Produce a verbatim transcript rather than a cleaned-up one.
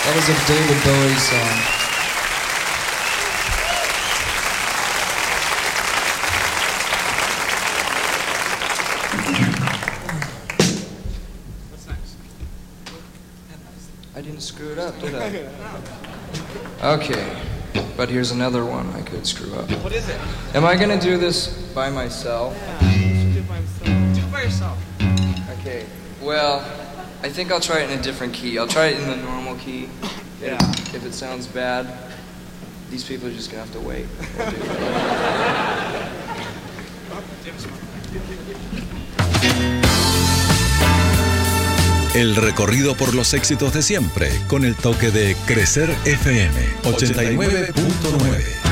That was a David Bowie song. What's next? I didn't screw it up, did I? Okay, but here's another one I could screw up. What is it? Am I gonna do this by myself? Yeah, you should do it by yourself. Do it by yourself. Okay, well, I think I'll try it in a different key. I'll try it in the normal key. Yeah. If it sounds bad, these people are just gonna have to wait. El recorrido por los éxitos de siempre, con el toque de Crecer F M ochenta y nueve punto nueve.